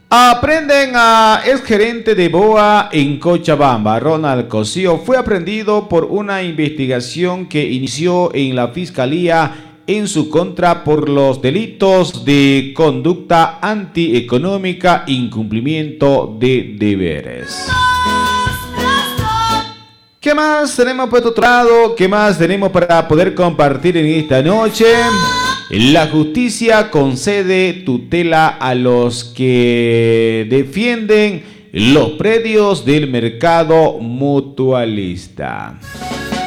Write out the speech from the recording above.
Aprenden a exgerente de BOA en Cochabamba. Ronald Cosío fue aprendido por una investigación que inició en la Fiscalía en su contra por los delitos de conducta antieconómica, incumplimiento de deberes. ¿Qué más tenemos por otro lado? ¿Qué más tenemos para poder compartir en esta noche? La justicia concede tutela a los que defienden los predios del mercado mutualista.